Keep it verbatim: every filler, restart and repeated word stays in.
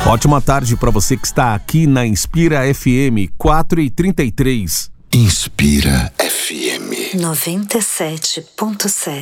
Ótima tarde para você que está aqui na Inspira F M quatro e trinta e três. Inspira F M noventa e sete ponto sete.